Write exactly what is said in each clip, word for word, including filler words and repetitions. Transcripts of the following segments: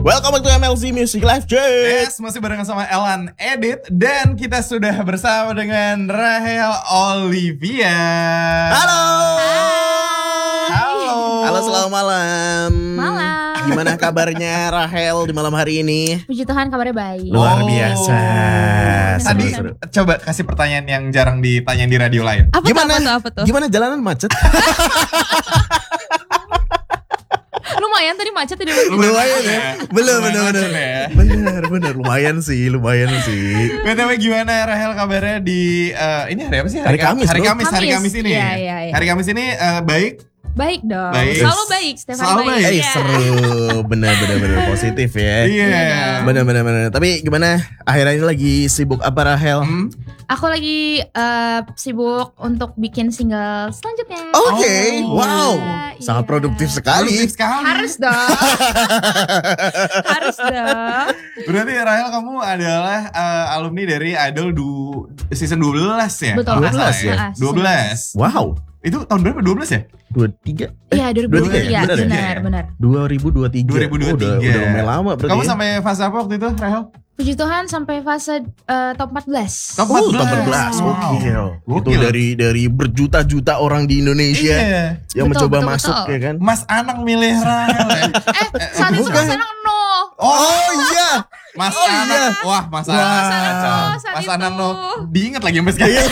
Welcome back to M L C Music Live, Jade. Yes, masih barengan sama Elan Edit. Dan kita sudah bersama dengan Rahel Olivia. Halo. Halo. Halo, selamat malam. Malam. Gimana kabarnya Rahel di malam hari ini? Puji Tuhan kabarnya baik. Luar Oh. biasa. Tadi Seru-seru. coba kasih pertanyaan yang jarang ditanyain di radio lain. Apa Gimana? tuh, apa tuh, apa tuh? Gimana jalanan macet? Lumayan tadi macet tadi. Lumayan ya. Belum, Lumayan bener, bener. macet ya. Bener, bener. Lumayan sih, lumayan sih. B T W gimana Rahel kabarnya di eh, ini hari apa sih? Hari Kamis, Hari bro. Kamis, hari Kamis. Kamis ini. Iya, iya, iya. Hari Kamis ini eh, baik. Baik dong. Baik. Selalu baik, setiap hari Selalu baik. baik. Eh, Iya. seru. Bener, bener, bener. Positif ya. Iya. Bener, bener, bener. Tapi gimana? Akhir-akhir ini lagi sibuk apa Rahel? Hmm? Aku lagi eh, sibuk untuk bikin single selanjutnya. Oke, Oh. wow. Iya, Sangat iya. produktif sekali. Produktif sekali. Harus dong. Harus dong. Berarti Rahel kamu adalah eh, alumni dari Idol du season dua belas ya? Betul. Kalau nggak salah dua belas ya? Ah, dua belas. Wow. Itu tahun berapa? dua belas ya? dua puluh tiga Iya, dua ribu dua puluh tiga. ya? Bener ya? Benar, benar. dua ribu dua puluh tiga dua ribu dua puluh tiga. Oh, udah, udah lumayan lama berarti. Kamu ya? sampai fase apa waktu itu, Rahel? Puji Tuhan sampai fase eh, top empat belas. Top Oh, empat belas. top empat belas. Wow. Gokil. Itu Gokil. dari dari berjuta-juta orang di Indonesia Iya. yang Betul, mencoba betul, masuk betul. ya kan? Mas Anang milih Rahel ya? Eh, saat itu bukan. Mas Anang no. Oh iya. Mas Oh, Anang. iya. Wah, Mas Wah. Anang. Mas Anang no, saat Mas itu. Anang no. Diingat lagi sampai sekarang.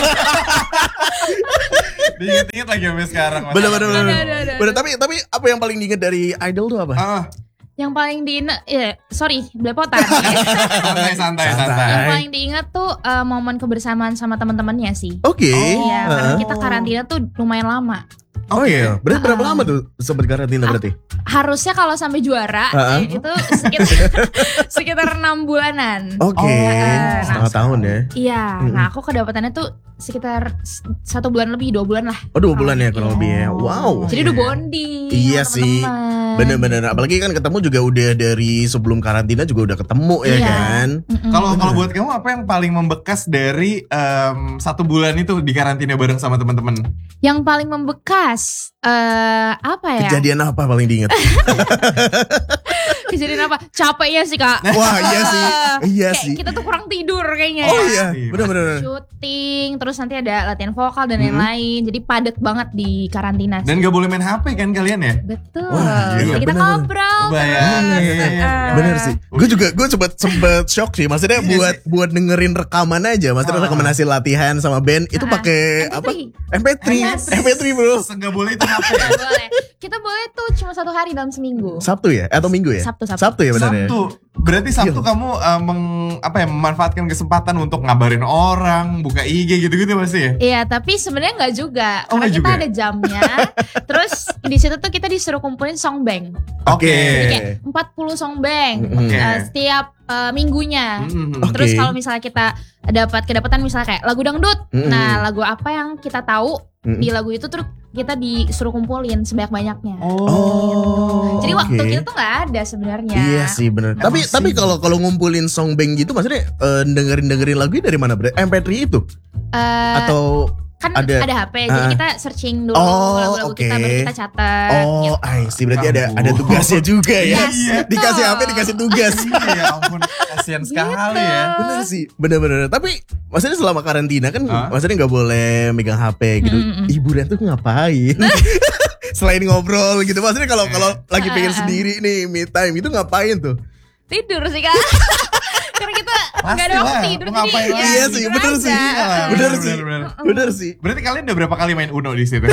Diingat-ingat lagi sampai sekarang. Mas Bener Anang. bener bener. Ada, ada, ada. Bener, tapi tapi apa yang paling diinget dari Idol tuh apa? Ah, Yang paling diingat, ya sorry, belepotan. santai, santai, Santai. santai. Yang paling diingat tuh eh, momen kebersamaan sama teman-temannya sih. Oke. Iya, karena Heeh. kita karantina tuh lumayan lama. Oh iya. Berarti berapa Ah. lama tuh sempat karantina berarti? Harusnya kalau sampai juara Ah. eh, itu sekitar sekitar enam bulanan. Oke. Oh. Setengah tahun ya. Iya, Mm-mm. nah aku kedapatannya tuh sekitar s- satu bulan lebih, dua bulan lah. Oh dua bulan ya kurang Iya. lebih ya. Wow. Jadi udah bonding. Iya sama sih. teman-teman. Bener-bener. Apalagi kan ketemu juga udah dari sebelum karantina juga udah ketemu ya Iya. kan. Mm-mm. Kalau kalau buat kamu apa yang paling membekas dari em, satu bulan itu di karantina bareng sama teman-teman? Yang paling membekas eh apa ya? Kejadian apa paling diingat? Kejadian apa? Capeknya sih kak. Wah iya sih. Iya Kayak sih. kita tuh kurang tidur kayaknya. Oh ya. iya. Pasti, Bener-bener. Syuting, terus nanti ada latihan vokal dan Mhm. lain-lain. Jadi padat banget di karantina sih. Dan gak boleh main H P kan kalian ya? Betul. Wah, iya, Jadi kita bener-bener. ngobrol. Bayangin. terus. Iya, iya. Eh, Bener sih. Gue juga gue sempet sempet shock sih. Maksudnya Iya buat buat dengerin rekaman aja. Maksudnya Ah. rekaman hasil latihan sama band itu Ah. pakai M P apa? tiga. M P tiga. Yes. M P tiga bro. Gak boleh itu H P ya? Nggak boleh. Kita boleh tuh cuma satu hari dalam seminggu. Sabtu ya? Atau Minggu ya? Sabtu, Sabtu. ya benar ya? Sabtu. Berarti Sabtu Iya. kamu eh, meng, apa ya memanfaatkan kesempatan untuk ngabarin orang, buka I G gitu-gitu pasti ya? Iya, tapi sebenarnya nggak juga. Oh, Karena nggak kita juga? ada jamnya. Terus di situ tuh kita disuruh kumpulin song bank. Oke. Jadi kayak empat puluh song bank Mm-mm. Oke. eh, setiap eh, minggunya. Mhm. Oke. Terus kalau misalnya kita dapat kedapatan misalnya kayak lagu dangdut. Mm-mm. Nah, lagu apa yang kita tahu Mm-mm. di lagu itu terus kita disuruh kumpulin sebanyak-banyaknya. Oh. Jadi waktu oke. kita tuh nggak ada sebenarnya. Iya sih bener. Tapi Emang tapi sih. kalau kalau ngumpulin song bank gitu maksudnya eh, dengerin dengerin lagunya dari mana bre? M P tiga itu Eh, atau kan ada- ada, H P, jadi Ah. kita searching dulu Oh, lagu-lagu kita oke. baru kita catat. oh, gitu. I see berarti ada Ampun. ada tugasnya juga ya. Iya. Dikasih H P dikasih tugas. Ya ampun, kasihan sekali ya. Bener sih, bener-bener. Tapi maksudnya selama karantina kan, Hah? maksudnya nggak boleh megang H P gitu. Mm-mm. Hiburan tuh ngapain? Selain ngobrol gitu, maksudnya kalau kalau lagi pengen Ah, ah, ah. sendiri nih me time itu ngapain tuh? Tidur sih kak. Karena kita nggak ada Pastilah, waktu tidur, mau ngapain jadi lagi? ya Iya sih, tidur bener aja. sih. Iyalah, Bener bener, sih. bener, bener. Bener sih. Berarti kalian udah berapa kali main Uno di situ?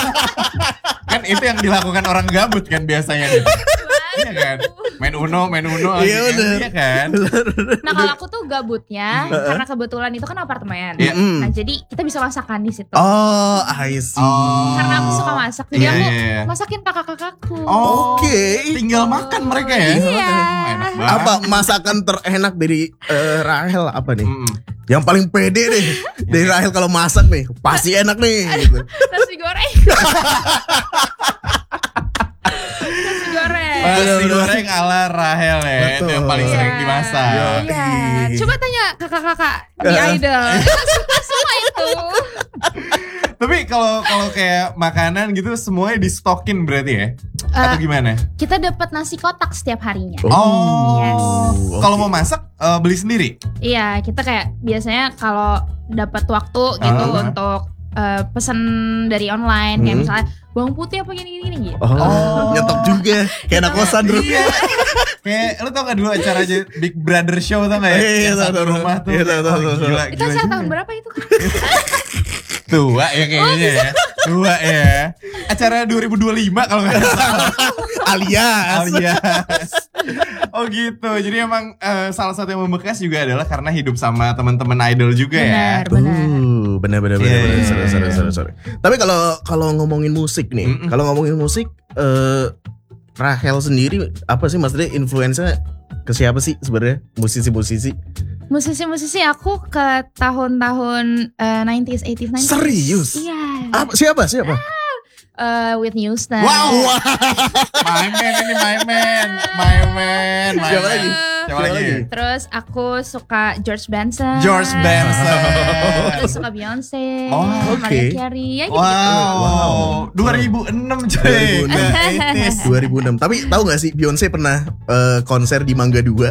Kan itu yang dilakukan orang gabut kan biasanya. Gitu. Iya kan? Main Uno, main Uno lagi Iya, kan? bener. Iya kan? Nah kalau aku tuh gabutnya karena kebetulan itu kan apartemen. Iya. Mm. Nah jadi kita bisa masakan di situ. Oh, I see. Oh. Karena aku suka masak, jadi Iya, aku iya, iya. masakin kakak-kakakku. Oh, Oke. tinggal makan mereka ya? Iya. Enak banget. Apa masakan terenak dari eh, Rahel apa nih? Mm-mm. Yang paling pede deh dari Rahel kalau masak nih, pasti enak nih gitu. Nasi goreng. Nasi goreng. Aduh, Nasi bener. goreng ala Rahel ya. Itu Betul. yang paling Iya. sering dimasak. Yo. Iya. Ih. Coba tanya kakak-kakak di Eh. Idol. Kita suka semua itu. Tapi kalau kalau kayak makanan gitu semuanya di stokin berarti ya? Atau gimana? Kita dapat nasi kotak setiap harinya. Oh, Yes. kalau mau masak uh, beli sendiri? Iya, kita kayak biasanya kalau dapat waktu gitu Ah. untuk uh, pesan dari online kayak Hmm. misalnya bawang putih apa gini-gini gitu. Oh, Oh. nyetok juga. Kayak anak kosan bro. Iya. Kayak lu tau gak dulu acara aja Big Brother Show tau gak ya? Iya, Yang tahu, satu tahu. rumah tuh. Iya, tahu, tahu, Oh, tahu. gila, Itu gila saya juga. tahun berapa itu kan? Tua ya kayaknya ya. Tua ya. Acara dua ribu dua puluh lima kalau gak salah. Alias. Alias. Oh gitu. Jadi emang eh, salah satu yang membekas juga adalah karena hidup sama teman-teman idol juga ya. Benar, benar. Uh, benar benar benar Iya, benar. iya, Sorry, iya. sorry, sorry, sorry. Tapi kalau kalau ngomongin musik nih, Mm-mm. kalau ngomongin musik, eh Rahel sendiri apa sih maksudnya influence-nya ke siapa sih sebenarnya musisi-musisi? Musisi-musisi aku ke tahun-tahun uh, nineties, eighties, nineties. Serius? Iya. Apa siapa siapa? Uh, Whitney Houston. Wow. My man ini my man. My man. My Siapa man. lagi? Siapa Siapa lagi? lagi? Terus aku suka George Benson. George Benson. Terus suka Beyonce. Oh, oke. Mariah Carey. Ya gitu. Wow. Wow. dua ribu enam dua cuy. ribu enam. The eighties. dua ribu enam. Tapi tahu gak sih Beyonce pernah eh, konser di Mangga dua?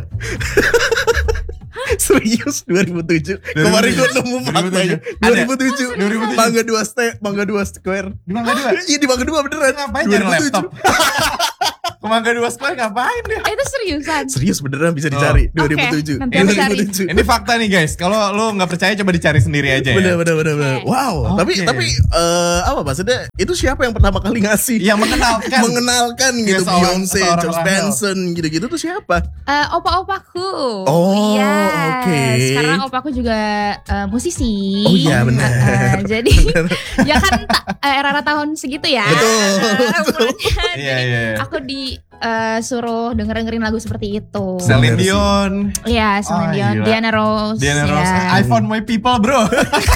Serius dua ribu tujuh. Kemarin gue nemu faktanya. dua ribu tujuh. dua ribu tujuh. Mangga dua ste, Mangga dua Square. Di Mangga dua? Iya di Mangga dua beneran. Ngapain dua nyari ribu tujuh. laptop? Ke Mangga dua Square ngapain dia? Eh, itu seriusan. Serius beneran bisa dicari Oh. dua ribu tujuh. Oke, nanti aku cari. dua ribu tujuh. Ini fakta nih guys. Kalau lu nggak percaya coba dicari sendiri aja ya. Bener bener bener bener. Oke. Wow. Oke. Tapi tapi eh, apa maksudnya? Itu siapa yang pertama kali ngasih? Yang mengenalkan. Mengenalkan Iya, gitu seorang- Beyonce, seorang George Rahel. Benson gitu-gitu tuh siapa? Eh, opa-opaku. Oh, Yes. oke. Karena opaku juga eh, musisi. Oh iya, benar. Eh, jadi ya kan ta- eh, era-era tahun segitu ya. Betul, Eh, betul. umurnya. Iya, Jadi iya. aku disuruh denger-dengerin lagu seperti itu. Celine Bener sih. Dion. Iya, Celine Oh, Dion, gila. Diana Ross. Diana ya. Ross. I found my people bro.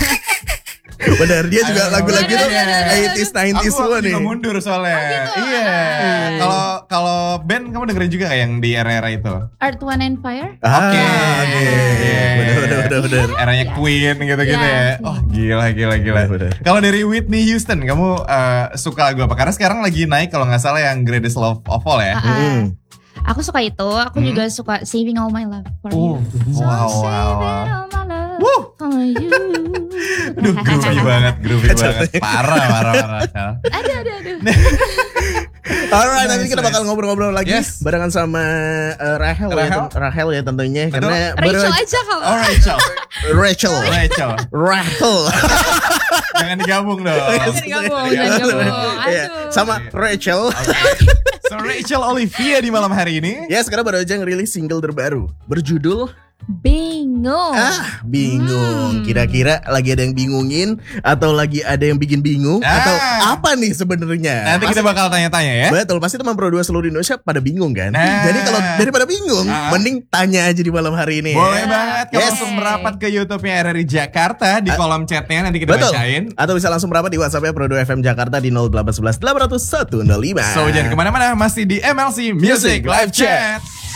Bener, dia juga Aduh. lagu-lagu tuh Bener, bener, bener. eighties, nineties Aku semua waktu nih. juga mundur soalnya. gitu? Iya. Ah. Kalau kalau band kamu dengerin juga gak yang di era-era itu? Earth, Wind and Fire. Ah, Oke. oke. Iya. Bener bener bener bener. Eranya Queen gitu-gitu Iya ya. sih. Oh gila gila gila. Bener, bener. Kalau dari Whitney Houston kamu eh, suka lagu apa? Karena sekarang lagi naik kalau nggak salah yang Greatest Love of All ya. Ah, ah. Hmm. Aku suka itu. Aku Hmm. juga suka Saving All My Love for Uh, You. So wow, wow, saving wow. all my love Wuh. for you. Aduh, groovy banget, groovy banget. Parah, parah, parah. Aduh, aduh, aduh. Alright, nanti Nice, kita bakal nice. ngobrol-ngobrol lagi Yes. barengan sama eh, Rahel, ya, Rahel? ten- Rahel ya tentunya Betul. karena Rachel baru- aja kalau. Oh Rachel, Rachel, Rachel. Rahel. Jangan digabung dong. Jangan digabung, jangan digabung. Iya, Aduh. sama Rachel. So Rachel Olivia di malam hari ini. Ya sekarang baru aja ngerilis single terbaru berjudul Bingung. Ah bingung. Hmm. Kira-kira lagi ada yang bingungin atau lagi ada yang bikin bingung Ah. atau apa nih sebenarnya? Nanti kita bakal tanya-tanya ya. Betul, pasti teman Pro dua seluruh Indonesia pada bingung kan? Nah. Jadi kalau daripada bingung, Ah. mending tanya aja di malam hari ini. Boleh ya. banget kamu Yes. langsung merapat ke YouTube-nya R R I Jakarta di kolom chatnya nanti kita Betul. bacain. Atau bisa langsung merapat di WhatsApp-nya Pro dua F M Jakarta di nol delapan satu satu delapan nol satu nol lima. So jangan kemana-mana, masih di M L C Music Live Chat.